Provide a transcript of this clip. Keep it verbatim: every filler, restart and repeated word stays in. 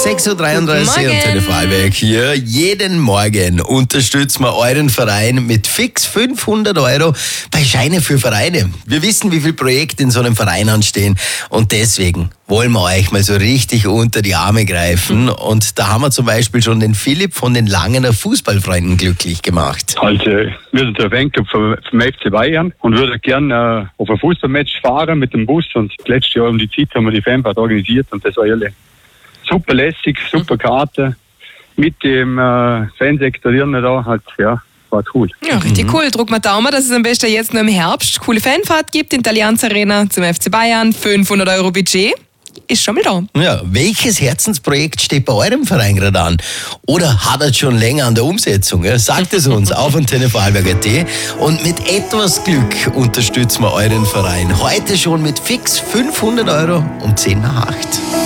sechs Uhr dreiunddreißig und Telefonwerk hier. Jeden Morgen unterstützen wir euren Verein mit fix fünfhundert Euro bei Scheine für Vereine. Wir wissen, wie viele Projekte in so einem Verein anstehen und deswegen wollen wir euch mal so richtig unter die Arme greifen. Und da haben wir zum Beispiel schon den Philipp von den Langener Fußballfreunden glücklich gemacht. Also, wir sind der Fanclub vom, vom F C Bayern und würde gerne äh, auf ein Fußballmatch fahren mit dem Bus. Und letztes Jahr um die Zeit haben wir die Fanfahrt organisiert und das war ehrlich super lässig, super Karte. Mit dem äh, Fansektor da halt, ja, war cool. Ja, richtig mhm. cool. Druck mal Daumen, dass es am besten jetzt nur im Herbst coole Fanfahrt gibt in der Allianz Arena zum F C Bayern. fünfhundert Euro Budget. Ist schon mal da. Ja, welches Herzensprojekt steht bei eurem Verein gerade an? Oder hat er schon länger an der Umsetzung? Ja, sagt es uns auf Antenne Vorarlberg Punkt at und mit etwas Glück unterstützen wir euren Verein. Heute schon mit fix fünfhundert Euro um zehn nach acht.